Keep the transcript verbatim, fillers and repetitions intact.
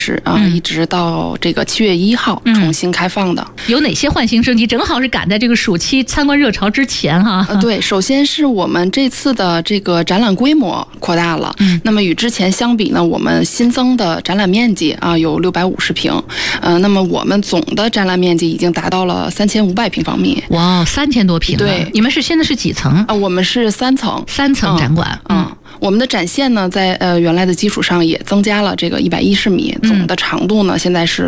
是啊、呃，一直到这个七月一号重新开放的。 嗯、有哪些换新升级？正好是赶在这个暑期参观热潮之前哈。 呃，对，首先是我们这次的这个展览规模扩大了。嗯，那么与之前相比呢，我们新增的展览面积啊有六百五十平，呃，那么我们总的展览面积已经达到了三千五百平方米。 哇，三千多平！ 对， 你们是现在是几层？ 啊，我们是三层， 三层展馆。 嗯。嗯我们的展线呢，在呃原来的基础上也增加了这个一百一十米，总的长度呢现在是